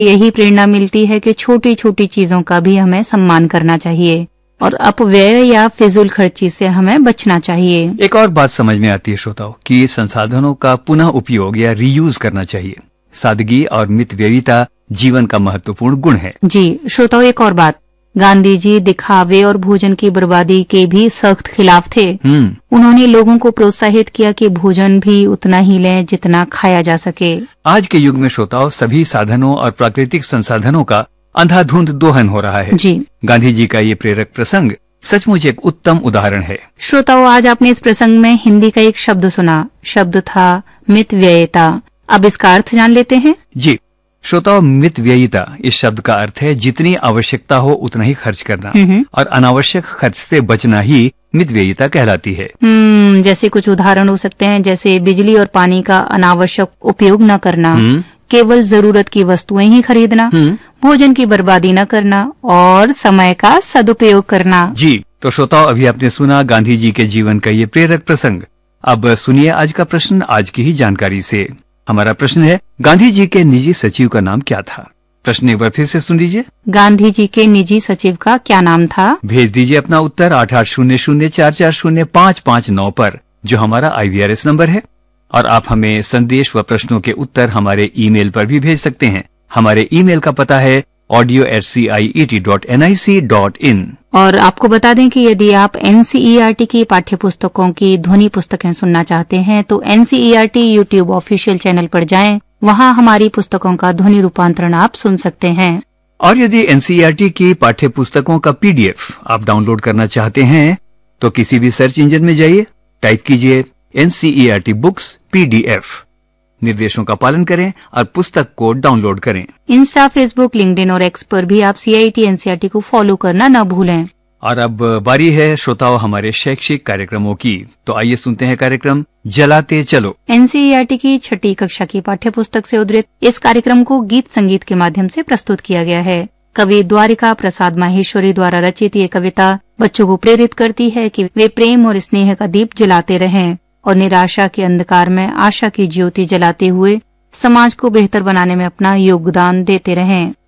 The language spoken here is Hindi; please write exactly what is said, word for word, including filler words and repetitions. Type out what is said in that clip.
यही प्रेरणा मिलती है कि छोटी छोटी चीजों का भी हमें सम्मान करना चाहिए और अपव्यय या फिजूल खर्ची से हमें बचना चाहिए। एक और बात समझ में आती है श्रोताओं कि संसाधनों का पुनः उपयोग या रीयूज करना चाहिए। सादगी और मितव्ययिता जीवन का महत्वपूर्ण गुण है। जी श्रोताओं, एक और बात, गांधी जी दिखावे और भोजन की बर्बादी के भी सख्त खिलाफ थे। उन्होंने लोगों को प्रोत्साहित किया कि भोजन भी उतना ही लें जितना खाया जा सके। आज के युग में श्रोताओं सभी साधनों और प्राकृतिक संसाधनों का अंधाधुंध दोहन हो रहा है। जी गांधी जी का ये प्रेरक प्रसंग सचमुच एक उत्तम उदाहरण है। श्रोताओं, आज आपने इस प्रसंग में हिंदी का एक शब्द सुना, शब्द था मितव्ययिता। अब इसका अर्थ जान लेते हैं। जी श्रोताओं, मितव्ययिता इस शब्द का अर्थ है जितनी आवश्यकता हो उतना ही खर्च करना और अनावश्यक खर्च से बचना ही मितव्ययिता कहलाती है। हम्म जैसे कुछ उदाहरण हो सकते हैं, जैसे बिजली और पानी का अनावश्यक उपयोग न करना, केवल जरूरत की वस्तुएं ही खरीदना, भोजन की बर्बादी न करना और समय का सदुपयोग करना। जी तो श्रोताओं, अभी आपने सुना गांधी जी के जीवन का ये प्रेरक प्रसंग। अब सुनिए आज का प्रश्न आज की ही जानकारी से। हमारा प्रश्न है, गांधी जी के निजी सचिव का नाम क्या था? प्रश्न एक बार फिर से सुन लीजिए। गांधी जी के निजी सचिव का क्या नाम था? भेज दीजिए अपना उत्तर आठ आठ शून्य शून्य चार चार शून्य पाँच पाँच नौ पर, जो हमारा आई वी आर एस नंबर है। और आप हमें संदेश व प्रश्नों के उत्तर हमारे ईमेल पर भी भेज सकते हैं। हमारे ईमेल का पता है audio eight C I E T dot N I C dot in. और आपको बता दें कि यदि आप N C E R T की पाठ्य पुस्तकों की ध्वनि पुस्तकें सुनना चाहते हैं तो N C E R T YouTube official channel पर जाएं, वहां हमारी पुस्तकों का ध्वनि रूपांतरण आप सुन सकते हैं। और यदि N C E R T की पाठ्य पुस्तकों का पी डी एफ आप डाउनलोड करना चाहते हैं तो किसी भी सर्च इंजन में जाइए, टाइप कीजिए N C E R T books P D F, निर्देशों का पालन करें और पुस्तक को डाउनलोड करें। इंस्टा, फेसबुक, लिंक्डइन और एक्स पर भी आप सी I T N C E R T को फॉलो करना न भूलें। और अब बारी है श्रोताओं हमारे शैक्षिक कार्यक्रमों की, तो आइए सुनते हैं कार्यक्रम जलाते चलो। N C E R T की छठी कक्षा की पाठ्य पुस्तक से उद्धृत इस कार्यक्रम को गीत संगीत के माध्यम से प्रस्तुत किया गया है। कवि द्वारिका प्रसाद माहेश्वरी द्वारा रचित ये कविता बच्चों को प्रेरित करती है कि वे प्रेम और स्नेह का दीप जलाते रहें और निराशा के अंधकार में आशा की ज्योति जलाते हुए समाज को बेहतर बनाने में अपना योगदान देते रहें।